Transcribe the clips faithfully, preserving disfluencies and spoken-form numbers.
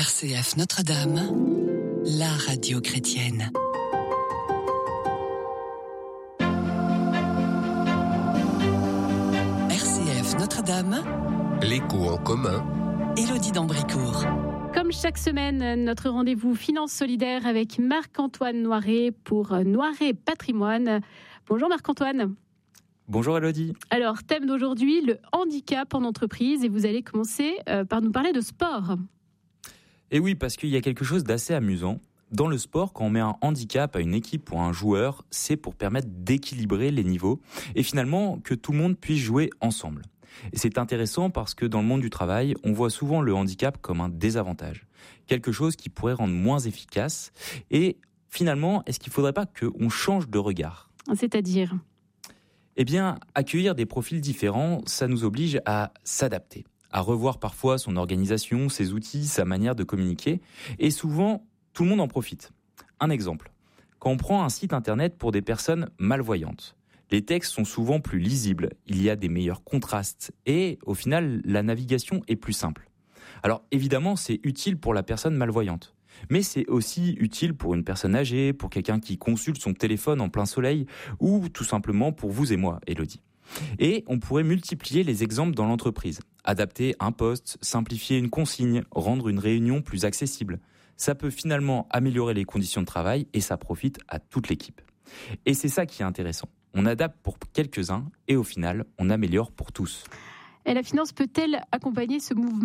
R C F Notre-Dame, la radio chrétienne. R C F Notre-Dame, l'écho en commun. Élodie d'Ambricourt. Comme chaque semaine, notre rendez-vous Finance solidaire avec Marc-Antoine Noiret pour Noiret Patrimoine. Bonjour Marc-Antoine. Bonjour Élodie. Alors, thème d'aujourd'hui, le handicap en entreprise. Et vous allez commencer euh, par nous parler de sport. Et oui, parce qu'il y a quelque chose d'assez amusant. Dans le sport, quand on met un handicap à une équipe ou à un joueur, c'est pour permettre d'équilibrer les niveaux et finalement que tout le monde puisse jouer ensemble. Et c'est intéressant parce que dans le monde du travail, on voit souvent le handicap comme un désavantage. Quelque chose qui pourrait rendre moins efficace. Et finalement, est-ce qu'il ne faudrait pas qu'on change de regard ? C'est-à-dire ? Eh bien, accueillir des profils différents, ça nous oblige à s'adapter, à revoir parfois son organisation, ses outils, sa manière de communiquer. Et souvent, tout le monde en profite. Un exemple. Quand on prend un site internet pour des personnes malvoyantes, les textes sont souvent plus lisibles, il y a des meilleurs contrastes et au final, la navigation est plus simple. Alors évidemment, c'est utile pour la personne malvoyante, mais c'est aussi utile pour une personne âgée, pour quelqu'un qui consulte son téléphone en plein soleil ou tout simplement pour vous et moi, Élodie. Et on pourrait multiplier les exemples dans l'entreprise. Adapter un poste, simplifier une consigne, rendre une réunion plus accessible. Ça peut finalement améliorer les conditions de travail et ça profite à toute l'équipe. Et c'est ça qui est intéressant. On adapte pour quelques-uns et au final, on améliore pour tous. Et la finance peut-elle accompagner ce mouvement ?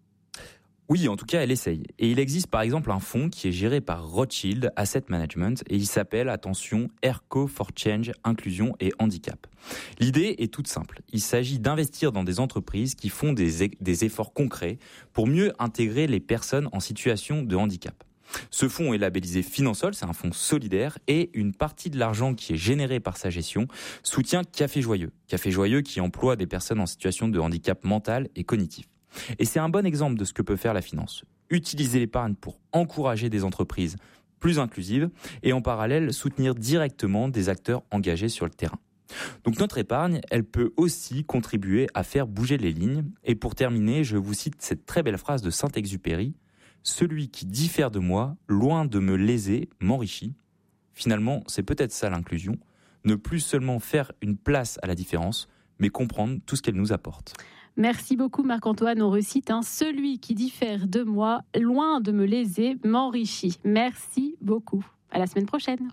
Oui, en tout cas, elle essaye. Et il existe par exemple un fonds qui est géré par Rothschild Asset Management et il s'appelle, attention, ERCO for Change, Inclusion et Handicap. L'idée est toute simple. Il s'agit d'investir dans des entreprises qui font des, des efforts concrets pour mieux intégrer les personnes en situation de handicap. Ce fonds est labellisé Finansol, c'est un fonds solidaire et une partie de l'argent qui est généré par sa gestion soutient Café Joyeux. Café Joyeux qui emploie des personnes en situation de handicap mental et cognitif. Et c'est un bon exemple de ce que peut faire la finance. Utiliser l'épargne pour encourager des entreprises plus inclusives et en parallèle soutenir directement des acteurs engagés sur le terrain. Donc notre épargne, elle peut aussi contribuer à faire bouger les lignes. Et pour terminer, je vous cite cette très belle phrase de Saint-Exupéry. « Celui qui diffère de moi, loin de me léser, m'enrichit. » Finalement, c'est peut-être ça l'inclusion. Ne plus seulement faire une place à la différence, mais comprendre tout ce qu'elle nous apporte. Merci beaucoup Marc-Antoine, on recite hein, « Celui qui diffère de moi, loin de me léser, m'enrichit ». Merci beaucoup. À la semaine prochaine.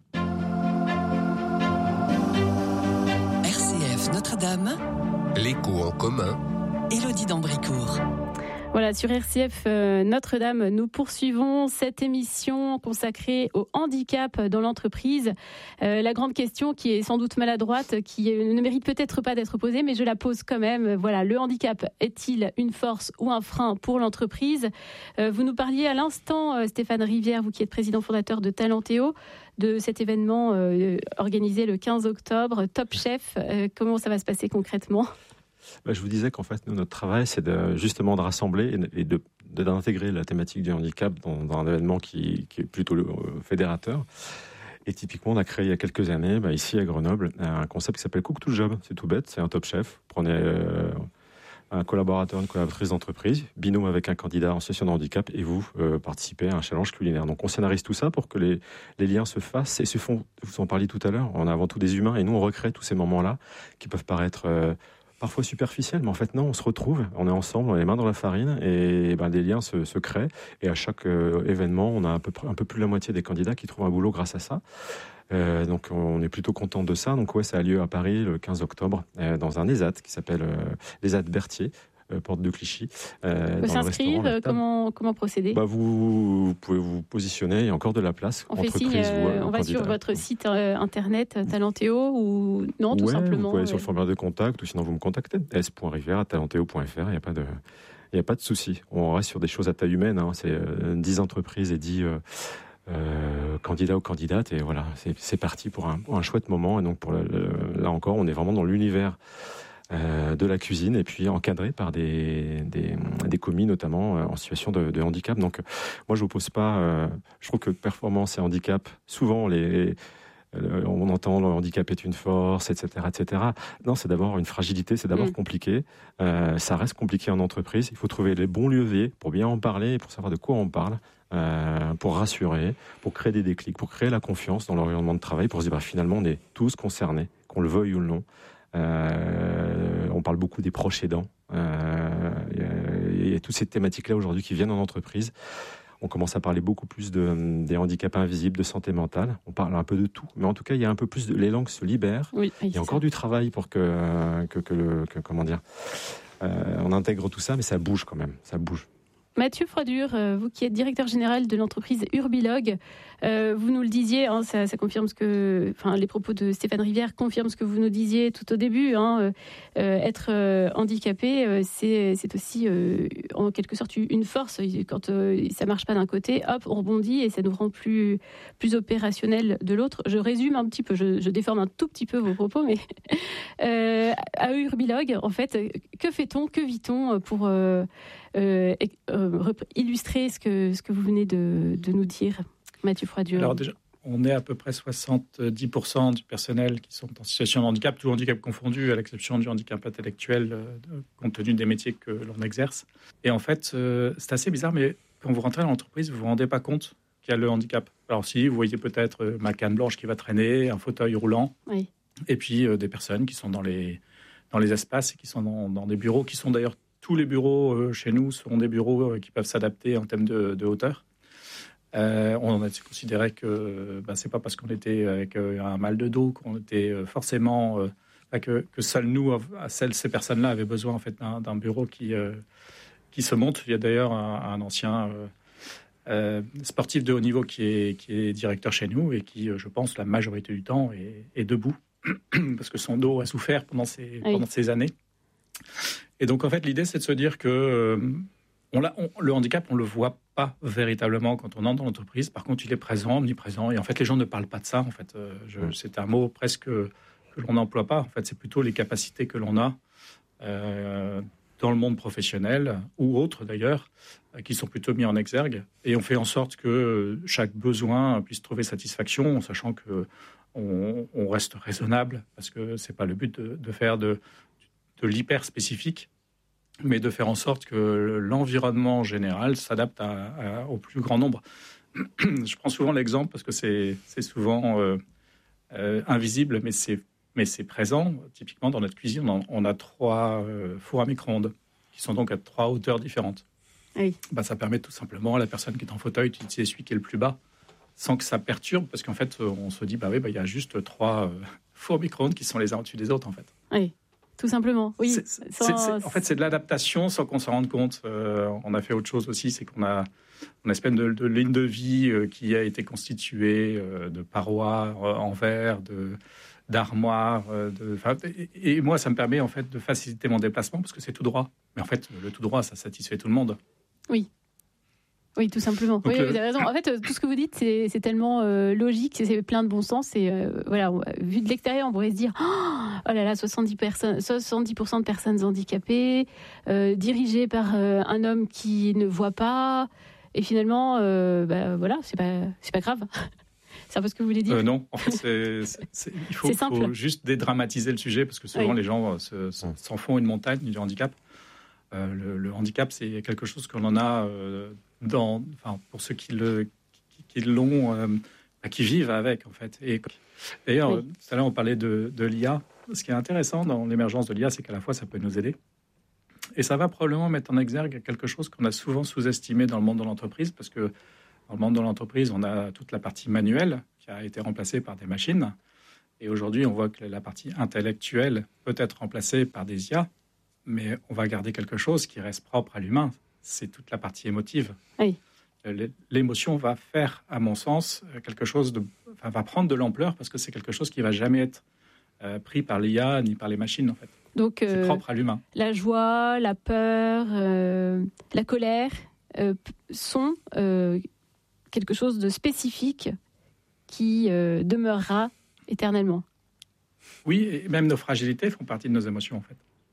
R C F Notre-Dame, l'écho en commun. Élodie d'Ambricourt. Voilà, sur R C F euh, Notre-Dame, nous poursuivons cette émission consacrée au handicap dans l'entreprise. Euh, la grande question qui est sans doute maladroite, qui ne mérite peut-être pas d'être posée, mais je la pose quand même. Voilà, le handicap est-il une force ou un frein pour l'entreprise ? euh, Vous nous parliez à l'instant, euh, Stéphane Rivière, vous qui êtes président fondateur de Talentéo, de cet événement euh, organisé le quinze octobre, Top Chef. Euh, comment ça va se passer concrètement ? Bah, je vous disais qu'en fait, nous, notre travail, c'est de, justement de rassembler et de, de, d'intégrer la thématique du handicap dans, dans un événement qui, qui est plutôt le, euh, fédérateur. Et typiquement, on a créé il y a quelques années, bah, ici à Grenoble, un concept qui s'appelle Cook to Job. C'est tout bête, c'est un top chef. Prenez euh, un collaborateur, une collaboratrice d'entreprise, binôme avec un candidat en situation de handicap, et vous euh, participez à un challenge culinaire. Donc on scénarise tout ça pour que les, les liens se fassent et se font. Vous en parliez tout à l'heure, on a avant tout des humains, et nous on recrée tous ces moments-là qui peuvent paraître euh, parfois superficiel, mais en fait non, on se retrouve, on est ensemble, on a les mains dans la farine et ben, des liens se, se créent. Et à chaque euh, événement, on a un peu, un peu plus de la moitié des candidats qui trouvent un boulot grâce à ça. Euh, donc on est plutôt content de ça. Donc ouais, ça a lieu à Paris le quinze octobre euh, dans un ESAT qui s'appelle euh, l'ESAT Berthier. Euh, porte de Clichy. Euh, on peut s'inscrire, euh, comment, comment procéder ? bah vous, vous pouvez vous positionner, il y a encore de la place. On fait signe, euh, on va sur votre site euh, internet Talentéo ou non, tout ouais, simplement. Vous pouvez aller ouais. sur le formulaire de contact ou sinon vous me contactez. s point rivière arobase talentéo point f r, il n'y a pas de, il n'y a pas de souci. On reste sur des choses à taille humaine, hein. C'est euh, dix entreprises et dix euh, euh, candidats ou candidates et voilà, c'est, c'est parti pour un, pour un chouette moment. Et donc pour le, le, là encore, on est vraiment dans l'univers Euh, de la cuisine et puis encadré par des, des, des commis notamment euh, en situation de, de handicap. Donc moi je vous pose pas, euh, je trouve que performance et handicap, souvent les euh, on entend le handicap est une force, et cetera, et cetera. Non, c'est d'abord une fragilité, c'est d'abord mmh. compliqué. Euh, ça reste compliqué en entreprise. Il faut trouver les bons leviers pour bien en parler et pour savoir de quoi on parle, euh, pour rassurer, pour créer des déclics, pour créer la confiance dans l'environnement de travail, pour se dire bah, finalement on est tous concernés, qu'on le veuille ou non. Euh, on parle beaucoup des proches aidants. Euh, il y a toutes ces thématiques-là aujourd'hui qui viennent en entreprise. On commence à parler beaucoup plus de, des handicaps invisibles, de santé mentale. On parle un peu de tout. Mais en tout cas, il y a un peu plus de... Les langues se libèrent. Oui, il y a encore ça. Du travail pour que, que, que, le, que comment dire, euh, on intègre tout ça, mais ça bouge quand même. Ça bouge. Mathieu Froidure, vous qui êtes directeur général de l'entreprise Urbilog, euh, vous nous le disiez, hein, ça, ça confirme ce que, enfin, les propos de Stéphane Rivière confirment ce que vous nous disiez tout au début. Hein, euh, être euh, handicapé, euh, c'est, c'est aussi euh, en quelque sorte une force. Quand euh, ça marche pas d'un côté, hop, on rebondit et ça nous rend plus plus opérationnel de l'autre. Je résume un petit peu, je, je déforme un tout petit peu vos propos, mais euh, à Urbilog, en fait, que fait-on, que vit-on pour euh, euh, euh, illustrer ce que ce que vous venez de, de nous dire, Mathieu Froidure? Alors déjà, on est à peu près soixante-dix pour cent du personnel qui sont en situation de handicap, tout handicap confondu, à l'exception du handicap intellectuel, euh, compte tenu des métiers que l'on exerce. Et en fait, euh, c'est assez bizarre, mais quand vous rentrez dans l'entreprise, vous ne vous rendez pas compte qu'il y a le handicap. Alors si, vous voyez peut-être euh, ma canne blanche qui va traîner, un fauteuil roulant, oui. et puis euh, des personnes qui sont dans les, dans les espaces et qui sont dans, dans des bureaux, qui sont d'ailleurs, tous les bureaux euh, chez nous sont des bureaux euh, qui peuvent s'adapter en termes de, de hauteur. Euh, on a considéré que ben, c'est pas parce qu'on était avec euh, un mal de dos qu'on était euh, forcément euh, que, que seuls nous, celles ces personnes-là avaient besoin en fait d'un, d'un bureau qui euh, qui se monte. Il y a d'ailleurs un, un ancien euh, euh, sportif de haut niveau qui est qui est directeur chez nous et qui, je pense, la majorité du temps est, est debout parce que son dos a souffert pendant ces oui. pendant ces années. Et donc en fait, l'idée c'est de se dire que euh, On l'a, on, le handicap, on ne le voit pas véritablement quand on entre dans l'entreprise. Par contre, il est présent, omniprésent. Et en fait, les gens ne parlent pas de ça. En fait, euh, je, c'est un mot presque que l'on n'emploie pas. En fait, c'est plutôt les capacités que l'on a euh, dans le monde professionnel ou autre d'ailleurs, euh, qui sont plutôt mis en exergue. Et on fait en sorte que chaque besoin puisse trouver satisfaction, en sachant que on, on reste raisonnable, parce que c'est pas le but de, de faire de, de l'hyper spécifique, mais de faire en sorte que l'environnement général s'adapte à, à, au plus grand nombre. Je prends souvent l'exemple parce que c'est, c'est souvent euh, euh, invisible, mais c'est, mais c'est présent. Typiquement, dans notre cuisine, on, on a trois euh, fours à micro-ondes qui sont donc à trois hauteurs différentes. Oui. Ben, ça permet tout simplement à la personne qui est en fauteuil d'utiliser celui qui est le plus bas, sans que ça perturbe, parce qu'en fait, on se dit, bah oui, bah, il y a juste trois euh, fours à micro-ondes qui sont les uns au-dessus des autres, en fait. Oui. Tout simplement, oui. C'est, c'est, sans... c'est, c'est, en fait, c'est de l'adaptation sans qu'on s'en rende compte. Euh, on a fait autre chose aussi, c'est qu'on a une espèce de, de ligne de vie euh, qui a été constituée euh, de parois euh, en verre, de, d'armoires. Euh, de, et, et moi, ça me permet en fait de faciliter mon déplacement parce que c'est tout droit. Mais en fait, le tout droit, ça satisfait tout le monde. Oui. Oui, tout simplement. Oui, le... vous avez raison. En fait, tout ce que vous dites, c'est, c'est tellement euh, logique, c'est, c'est plein de bon sens. Et euh, voilà, on, vu de l'extérieur, on pourrait se dire oh là là, soixante-dix pour cent de personnes handicapées, euh, dirigées par euh, un homme qui ne voit pas. Et finalement, euh, bah, voilà, c'est pas, c'est pas grave. C'est un peu ce que vous voulez dire. Euh, non, en fait, c'est, c'est, c'est, il faut, faut juste dédramatiser le sujet parce que souvent, oui. les gens se, se, s'en font une montagne du handicap. Euh, le, le handicap, c'est quelque chose qu'on en a. Euh, Dans, enfin, pour ceux qui, le, qui, qui l'ont, euh, qui vivent avec, en fait. Et d'ailleurs, oui. tout à l'heure, on parlait de, de l'I A. Ce qui est intéressant dans l'émergence de l'I A, c'est qu'à la fois, ça peut nous aider. Et ça va probablement mettre en exergue quelque chose qu'on a souvent sous-estimé dans le monde de l'entreprise, parce que dans le monde de l'entreprise, on a toute la partie manuelle qui a été remplacée par des machines. Et aujourd'hui, on voit que la partie intellectuelle peut être remplacée par des I A, mais on va garder quelque chose qui reste propre à l'humain. C'est toute la partie émotive. Oui. L'émotion va faire, à mon sens, quelque chose de, enfin, va prendre de l'ampleur parce que c'est quelque chose qui va jamais être euh, pris par l'I A ni par les machines, en fait. Donc, c'est euh, propre à l'humain. La joie, la peur, euh, la colère euh, sont euh, quelque chose de spécifique qui euh, demeurera éternellement. Oui, et même nos fragilités font partie de nos émotions, en fait.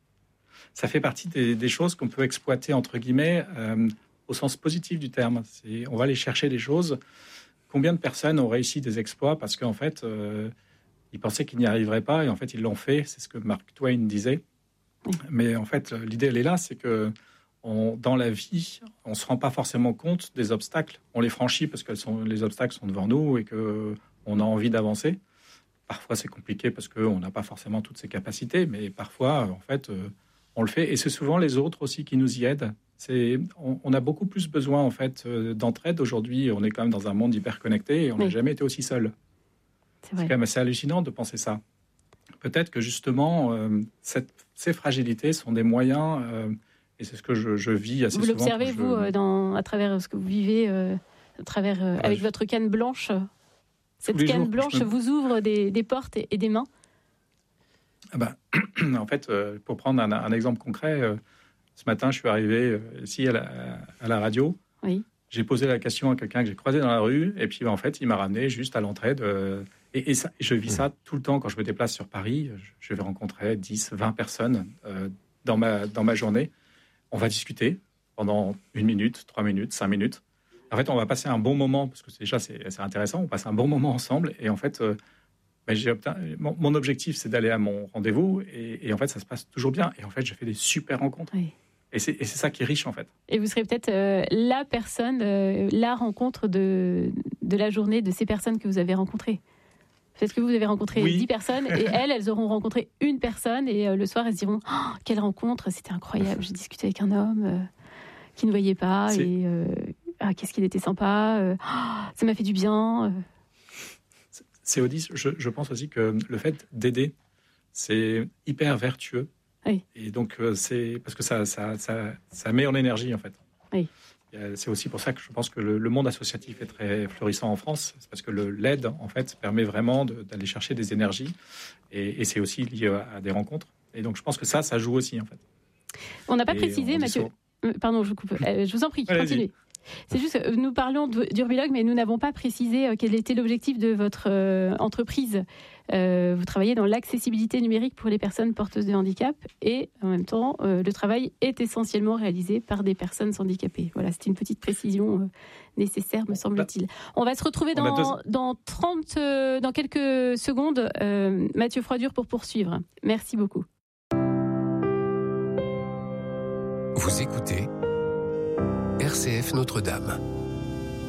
Ça fait partie des, des choses qu'on peut exploiter, entre guillemets, euh, au sens positif du terme. C'est, on va aller chercher des choses combien de personnes ont réussi des exploits parce qu'en fait, euh, ils pensaient qu'ils n'y arriveraient pas et en fait, ils l'ont fait. C'est ce que Mark Twain disait. Oui. Mais en fait, l'idée, elle est là, c'est que on, dans la vie, on ne se rend pas forcément compte des obstacles. On les franchit parce que sont, les obstacles sont devant nous et qu'on a envie d'avancer. Parfois, c'est compliqué parce qu'on n'a pas forcément toutes ces capacités, mais parfois, en fait, euh, on le fait. Et c'est souvent les autres aussi qui nous y aident. C'est, on, on a beaucoup plus besoin, en fait, euh, d'entraide. Aujourd'hui, on est quand même dans un monde hyper connecté et on n'a oui. jamais été aussi seul. C'est, c'est quand même assez hallucinant de penser ça. Peut-être que, justement, euh, cette, ces fragilités sont des moyens... Euh, et c'est ce que je, je vis assez vous souvent. Vous l'observez, je... vous, dans, à travers ce que vous vivez, euh, à travers, euh, avec je... votre canne blanche. Cette canne jours, blanche me... vous ouvre des, des portes et, et des mains. Ah ben, en fait, euh, pour prendre un, un exemple concret, euh, ce matin, je suis arrivé euh, ici à la, à la radio. Oui. J'ai posé la question à quelqu'un que j'ai croisé dans la rue. Et puis, en fait, il m'a ramené juste à l'entrée. De... Et, et ça, je vis ça tout le temps. Quand je me déplace sur Paris, je, je vais rencontrer dix, vingt personnes euh, dans, ma, dans ma journée. On va discuter pendant une minute, trois minutes, cinq minutes. En fait, on va passer un bon moment, parce que c'est, déjà, c'est, c'est intéressant. On passe un bon moment ensemble. Et en fait, euh, ben, j'ai obtenu, mon, mon objectif, c'est d'aller à mon rendez-vous. Et, et en fait, ça se passe toujours bien. Et en fait, je fais des super rencontres. Oui. Et, c'est, et c'est ça qui est riche, en fait. Et vous serez peut-être euh, la personne, euh, la rencontre de, de la journée de ces personnes que vous avez rencontrées. Peut-être que vous avez rencontré oui. dix personnes et elles, elles auront rencontré une personne et euh, le soir, elles se diront oh, « Quelle rencontre, c'était incroyable, j'ai discuté avec un homme euh, qui ne voyait pas c'est... et euh, ah, qu'est-ce qu'il était sympa, euh, oh, ça m'a fait du bien. » C'est aussi, je, je pense aussi que le fait d'aider, c'est hyper vertueux. Oui. Et donc, euh, c'est parce que ça, ça, ça, ça met en énergie, en fait. Oui. C'est aussi pour ça que je pense que le, le monde associatif est très florissant en France. C'est parce que le, l'aide, en fait, permet vraiment de, d'aller chercher des énergies. Et, et c'est aussi lié à, à des rencontres. Et donc, je pense que ça, ça joue aussi, en fait. On n'a pas et précisé, Mathieu... Sur... Pardon, je vous coupe. Euh, je vous en prie, Allez, continuez. C'est juste que nous parlons d'Urbilogue, mais nous n'avons pas précisé quel était l'objectif de votre euh, entreprise. Euh, vous travaillez dans l'accessibilité numérique pour les personnes porteuses de handicap et en même temps, euh, le travail est essentiellement réalisé par des personnes handicapées. Voilà, c'est une petite précision euh, nécessaire, me semble-t-il. On va se retrouver dans, dans, trente, euh, dans quelques secondes. Euh, Mathieu Froidure pour poursuivre. Merci beaucoup. Vous écoutez R C F Notre-Dame.